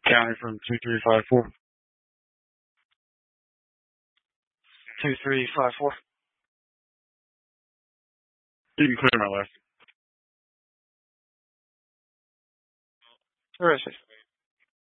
County from 2354. 2354. You can clear my left. Where is it?